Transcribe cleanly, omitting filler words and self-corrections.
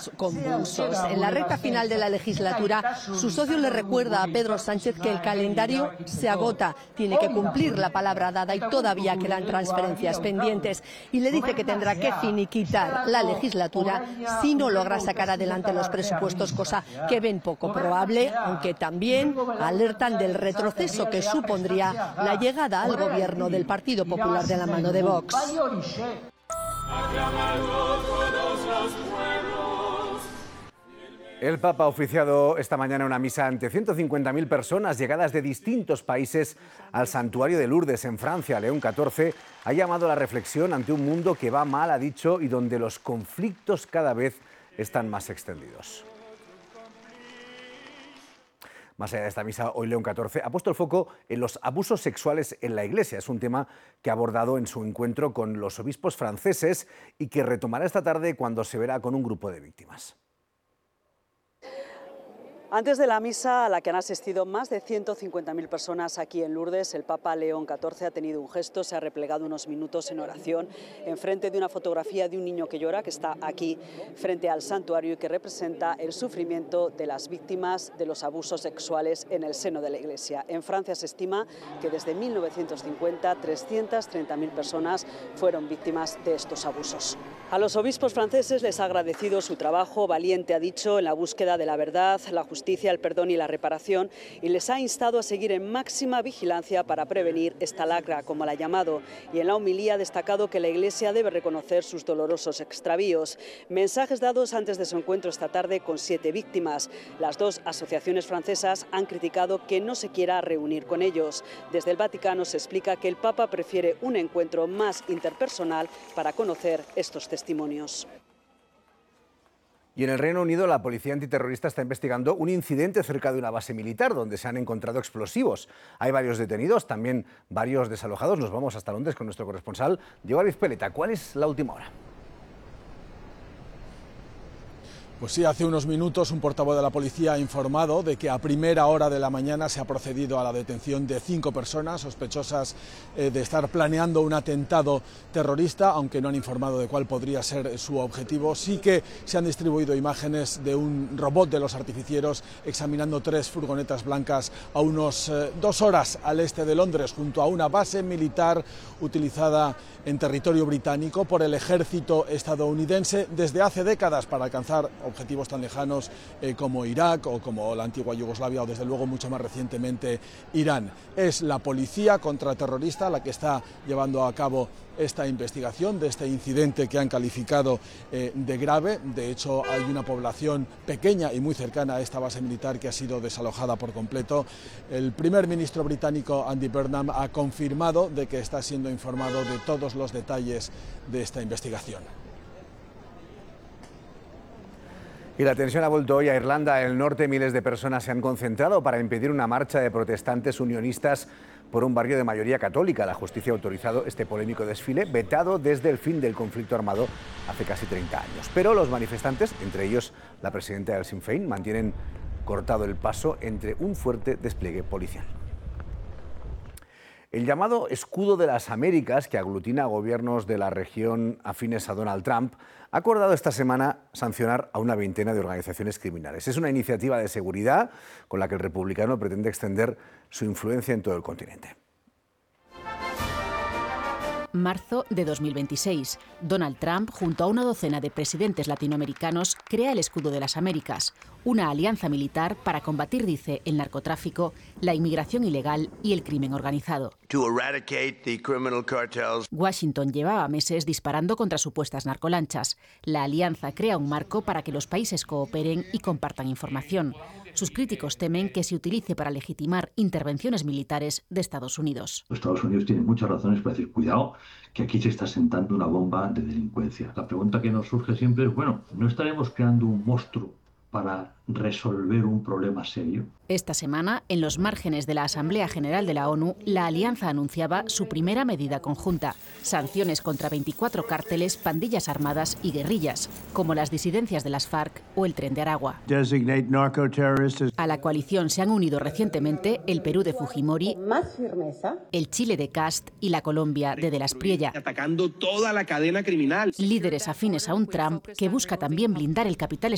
convulsos. En la recta final de la legislatura, su socio le recuerda a Pedro Sánchez que el calendario se agota, tiene que cumplir la palabra dada y todavía quedan transferencias pendientes. Y le dice que tendrá que finiquitar la legislatura si no logra sacar adelante los presupuestos, cosa que ven poco probable, aunque también alertan del retroceso que supondría la llegada al gobierno del Partido Popular de la mano de Vox. El Papa ha oficiado esta mañana una misa ante 150.000 personas llegadas de distintos países al santuario de Lourdes, en Francia. León XIV ha llamado a la reflexión ante un mundo que va mal, ha dicho, y donde los conflictos cada vez están más extendidos. Más allá de esta misa, hoy León XIV ha puesto el foco en los abusos sexuales en la Iglesia. Es un tema que ha abordado en su encuentro con los obispos franceses y que retomará esta tarde cuando se verá con un grupo de víctimas. Antes de la misa, a la que han asistido más de 150.000 personas aquí en Lourdes, el Papa León XIV ha tenido un gesto, se ha replegado unos minutos en oración enfrente de una fotografía de un niño que llora, que está aquí frente al santuario y que representa el sufrimiento de las víctimas de los abusos sexuales en el seno de la Iglesia. En Francia se estima que desde 1950 330.000 personas fueron víctimas de estos abusos. A los obispos franceses les ha agradecido su trabajo valiente, ha dicho, en la búsqueda de la verdad, la justicia, el perdón y la reparación, y les ha instado a seguir en máxima vigilancia para prevenir esta lacra, como la ha llamado, y en la homilía ha destacado que la Iglesia debe reconocer sus dolorosos extravíos. Mensajes dados antes de su encuentro esta tarde con 7 víctimas. Las dos asociaciones francesas han criticado que no se quiera reunir con ellos. Desde el Vaticano se explica que el Papa prefiere un encuentro más interpersonal para conocer estos testimonios. Y en el Reino Unido, la policía antiterrorista está investigando un incidente cerca de una base militar donde se han encontrado explosivos. Hay varios detenidos, también varios desalojados. Nos vamos hasta Londres con nuestro corresponsal, Diego Peleta. ¿Cuál es la última hora? Pues sí, hace unos minutos un portavoz de la policía ha informado de que a primera hora de la mañana se ha procedido a la detención de 5 personas sospechosas de estar planeando un atentado terrorista, aunque no han informado de cuál podría ser su objetivo. Sí que se han distribuido imágenes de un robot de los artificieros examinando 3 furgonetas blancas a unos 2 horas al este de Londres, junto a una base militar utilizada en territorio británico por el ejército estadounidense desde hace décadas para alcanzar objetivos tan lejanos como Irak o como la antigua Yugoslavia o desde luego mucho más recientemente Irán. Es la policía contraterrorista la que está llevando a cabo esta investigación de este incidente que han calificado de grave. De hecho, hay una población pequeña y muy cercana a esta base militar que ha sido desalojada por completo. El primer ministro británico Andy Burnham ha confirmado de que está siendo informado de todos los detalles de esta investigación. Y la tensión ha vuelto hoy a Irlanda. En el norte, miles de personas se han concentrado para impedir una marcha de protestantes unionistas por un barrio de mayoría católica. La justicia ha autorizado este polémico desfile, vetado desde el fin del conflicto armado hace casi 30 años. Pero los manifestantes, entre ellos la presidenta del Sinn Féin, mantienen cortado el paso entre un fuerte despliegue policial. El llamado Escudo de las Américas, que aglutina a gobiernos de la región afines a Donald Trump, ha acordado esta semana sancionar a una veintena de organizaciones criminales. Es una iniciativa de seguridad con la que el republicano pretende extender su influencia en todo el continente. Marzo de 2026. Donald Trump, junto a una docena de presidentes latinoamericanos, crea el Escudo de las Américas, una alianza militar para combatir, dice, el narcotráfico, la inmigración ilegal y el crimen organizado. Washington llevaba meses disparando contra supuestas narcolanchas. La alianza crea un marco para que los países cooperen y compartan información. Sus críticos temen que se utilice para legitimar intervenciones militares de Estados Unidos. Los Estados Unidos tienen muchas razones para decir, cuidado, que aquí se está sentando una bomba de delincuencia. La pregunta que nos surge siempre es, bueno, ¿no estaremos creando un monstruo para resolver un problema serio? Esta semana, en los márgenes de la Asamblea General de la ONU, la alianza anunciaba su primera medida conjunta: sanciones contra 24 cárteles, pandillas armadas y guerrillas, como las disidencias de las FARC o el Tren de Aragua. A la coalición se han unido recientemente el Perú de Fujimori, más firmeza, el Chile de Kast y la Colombia de las Priella. Atacando toda la cadena criminal. Líderes afines a un Trump que busca también blindar el capital